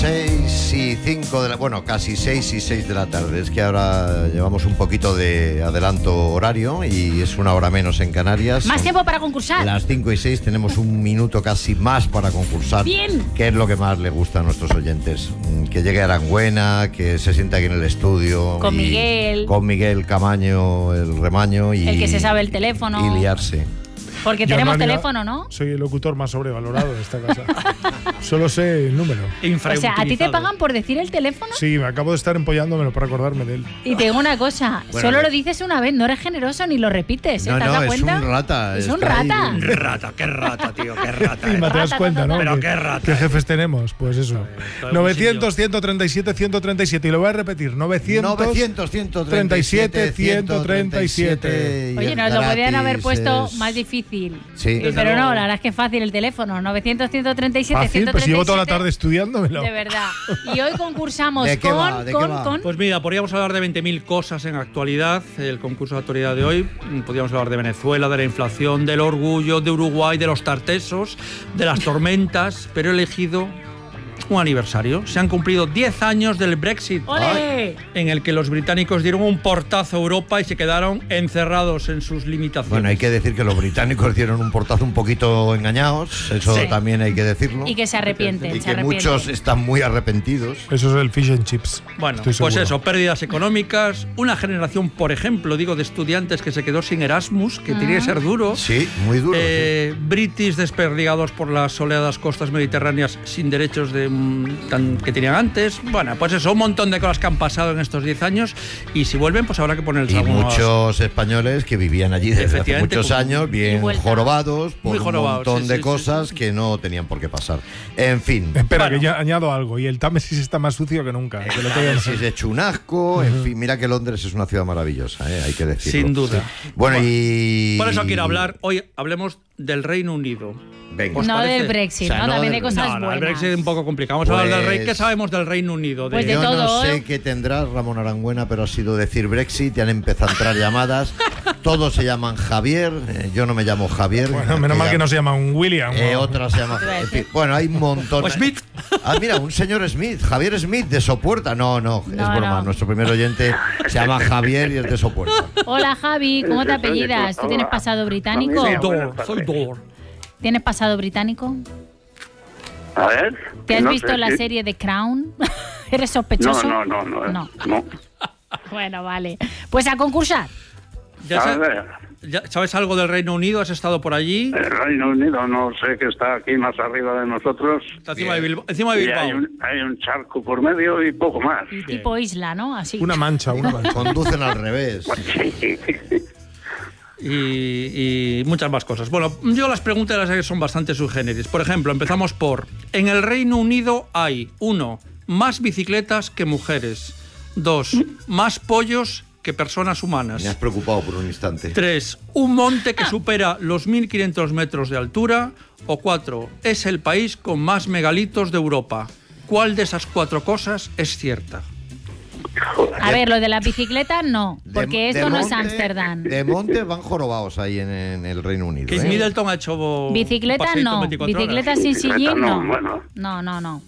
6:05 de la... Bueno, casi 6:06 de la tarde. Es que ahora llevamos un poquito de adelanto horario y es una hora menos en Canarias. Más tiempo para concursar. Las 5:06 tenemos un minuto casi más para concursar. Bien. Que es lo que más le gusta a nuestros oyentes. Que llegue Arangüena, que se sienta aquí en el estudio. Con Miguel. Con Miguel Camaño, el remaño. Y, el que se sabe el teléfono. Y liarse. Porque Yo, tenemos en realidad, teléfono, ¿no? Soy el locutor más sobrevalorado de esta casa. Solo sé el número. O sea, ¿a ti te pagan por decir el teléfono? Sí, me acabo de estar empollándome por acordarme de él. Y te digo una cosa, Bueno, solo lo dices una vez, no eres generoso ni lo repites. No, ¿Te has dado es cuenta? un rata. Es un está ahí. rata. Qué rata, tío, qué rata. Y te das cuenta, ¿no? Pero Que- qué rata. ¿Qué jefes tenemos? Pues eso. todo 900, 137, 137. Y lo voy a repetir. 900, 137, 137. Oye, nos lo podían haber Gratis puesto es- más difícil. Sí. Pero no, la verdad es que es fácil el teléfono. 900, 137, Fácil, 137. pues llevo toda la tarde estudiándomelo. De verdad. Y hoy concursamos ¿De qué va? ¿De qué va? con... Pues mira, podríamos hablar de 20.000 cosas en actualidad. El concurso de actualidad de hoy. Podríamos hablar de Venezuela, de la inflación, del orgullo, de Uruguay, de los tartesos, de las tormentas. Pero he elegido un aniversario. Se han cumplido 10 años del Brexit. ¡Ole! En el que los británicos dieron un portazo a Europa y se quedaron encerrados en sus limitaciones. Bueno, hay que decir que los británicos dieron un portazo un poquito engañados, eso Sí. también hay que decirlo. Y que se arrepienten. Y se que arrepienten. muchos están muy arrepentidos. Eso es el fish and chips. Bueno, Estoy pues seguro. eso, pérdidas económicas, una generación, por ejemplo, digo, de estudiantes que se quedó sin Erasmus, que tenía que ser duro. Sí, muy duro. British desperdigados por las soleadas costas mediterráneas sin derechos que tenían antes. Bueno, pues eso, un montón de cosas que han pasado en estos 10 años y si vuelven, pues habrá que ponerles Y algunos... muchos españoles que vivían allí desde hace Efectivamente, muchos como- años, Y bien vuelta. jorobados, por Muy jorobados, un montón sí, de sí, cosas sí. que no tenían por qué pasar. En fin. Espera, Bueno. que ya añado algo. Y el Támesis está más sucio que nunca. Que lo tengo- Si es hecho un asco, en fin, mira que Londres es una ciudad maravillosa, hay que decirlo. Sin duda. Bueno, y... Por eso quiero hablar, hoy hablemos del Reino Unido. Venga. ¿Os No parece? del Brexit, O sea, ¿no? no También del- hay cosas No, el buenas. Brexit es un poco complicado. Vamos a hablar del Pues- Rey. ¿Qué sabemos del Reino Unido? Pues de Yo no todo, sé ¿eh? qué tendrá Ramón Arangüena, pero ha sido decir Brexit, ya han empezado a entrar llamadas. Todos se llaman Javier, yo no me llamo Javier. Bueno, menos mal que no se llama un William. o- Otra se llama... En fin, bueno, hay un montón. O Smith. Ah, mira, un señor Smith, Javier Smith de Sopuerta. No, es broma. no. Nuestro primer oyente se llama Javier y es de Sopuerta. Hola Javi, ¿cómo te apellidas? ¿Tú tienes pasado británico? Soy Buenas Dor, soy tardes. Dor. ¿Tienes pasado británico? A ver. ¿Te has no visto sé la si- serie de Crown? ¿Eres sospechoso? No. No. No. Bueno, vale. Pues a concursar. ¿Ya, A sa- ver, ya sabes algo del Reino Unido? ¿Has estado por allí? el Reino Unido no sé que está aquí más arriba de nosotros. Está encima de Bilbao. Encima de Y Bilbao. hay un charco por medio y poco más. Y tipo isla, ¿no? Así. Una mancha. Conducen al revés. Y muchas más cosas. Bueno, yo las preguntas las sé que son bastante subgéneris. Por ejemplo, empezamos por... En el Reino Unido hay, 1, más bicicletas que mujeres. 2, más pollos que personas humanas. Me has preocupado por un instante. 3, un monte que supera los 1.500 metros de altura. O 4, es el país con más megalitos de Europa. ¿Cuál de esas 4 cosas es cierta? A ver, lo de la bicicleta no, porque De esto no es monte- Ámsterdam. De monte van jorobados ahí en el Reino Unido. Case Middleton ha hecho... un Bicicleta paseíto en no, 24 horas. bicicleta sin Bicicleta sillín no, no. bueno. No.